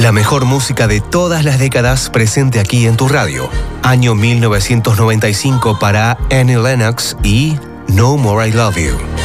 La mejor música de todas las décadas presente aquí en tu radio. Año 1995 para Annie Lennox y No More I Love You.